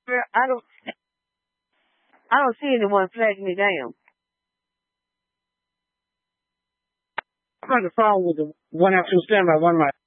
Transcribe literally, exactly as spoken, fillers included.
I don't, I don't see anyone flagging me down. I'm on the phone with the one out two stand by one right.